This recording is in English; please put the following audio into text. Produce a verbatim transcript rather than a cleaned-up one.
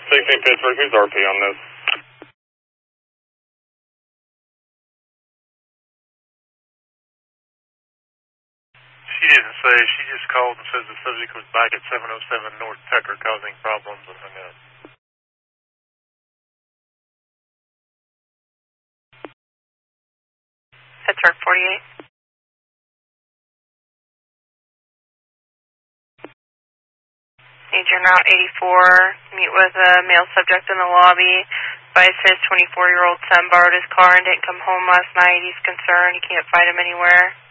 sixteen Pittsburgh, who's R P on this? She didn't say. She just called and says the subject was back at seven oh seven North Tucker causing problems and hung up. Pittsburgh forty-eight. Agent Route eighty-four, meet with a male subject in the lobby. Advice his twenty-four-year-old son borrowed his car and didn't come home last night. He's concerned. He can't find him anywhere.